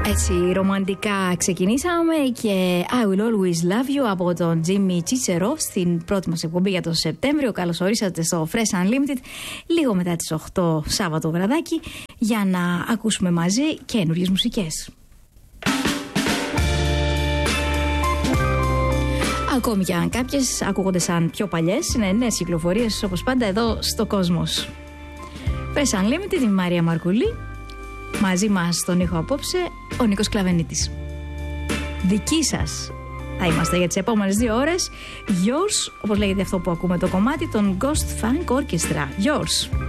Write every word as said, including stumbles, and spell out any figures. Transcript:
Έτσι ρομαντικά ξεκινήσαμε και I Will Always Love You από τον Jimmy Cicero στην πρώτη μας εκπομπή για τον Σεπτέμβριο. Καλώς ορίσατε στο Fresh Unlimited λίγο μετά τις οκτώ Σάββατο βραδάκι για να ακούσουμε μαζί καινούριες μουσικές. Ακόμη και αν κάποιες ακούγονται σαν πιο παλιές, είναι νέες κυκλοφορίες όπως πάντα εδώ στο Κόσμος. Fresh Unlimited, η Μαρία Μαρκουλή. Μαζί μας στον ήχο απόψε ο Νίκος Κλαβενίτης. Δική σας θα είμαστε για τις επόμενες δύο ώρες. Yours, όπως λέγεται αυτό που ακούμε το κομμάτι, των Ghost Funk Orchestra. Yours.